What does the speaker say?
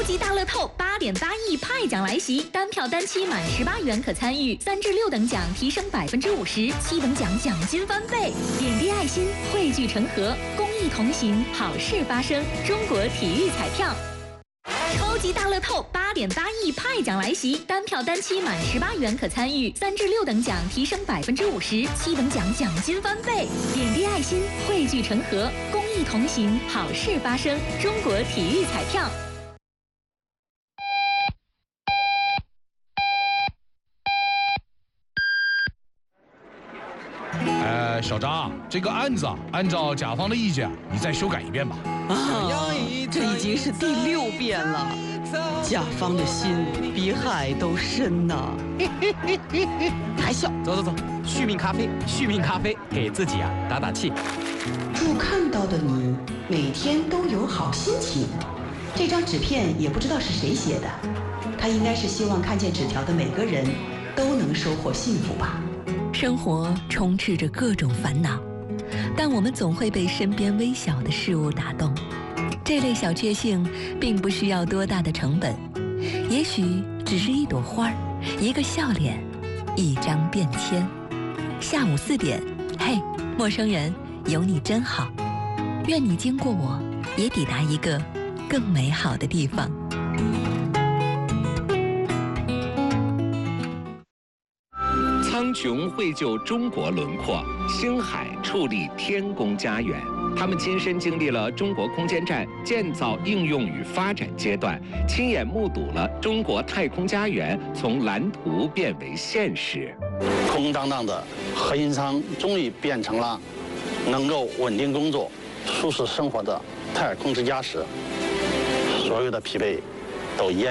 级大乐透8.8亿派奖来袭，单票单期满18元可参与，3至6等奖提升50%，7等奖奖金翻倍。点滴爱心，汇聚成河，公益同行，好事发生。中国体育彩票。超级大乐透8.8亿派奖来袭，单票单期满18元可参与，3至6等奖提升50%，7等奖奖金翻倍。点滴爱心，汇聚成河，公益同行，好事发生。中国体育彩票。 小张，这个案子按照甲方的意见，你再修改一遍吧。 这已经是第6遍了，甲方的心比海都深呐。还笑？ 走，续命咖啡，续命咖啡，给自己打打气。 祝看到的你每天都有好心情。这张纸片也不知道是谁写的，他应该是希望看见纸条的每个人都能收获幸福吧。 生活充斥着各种烦恼，但我们总会被身边微小的事物打动。这类小确幸并不需要多大的成本，也许只是一朵花，一个笑脸，一张便签。下午4点，嘿，陌生人，有你真好。愿你经过我，也抵达一个更美好的地方。 苍穹绘就中国轮廓，星海矗立天宫家园。他们亲身经历了中国空间站建造、应用与发展阶段，亲眼目睹了中国太空家园从蓝图变为现实。 空空荡荡的核心舱终于变成了能够稳定工作、舒适生活的太空之家时，所有的疲惫都一夜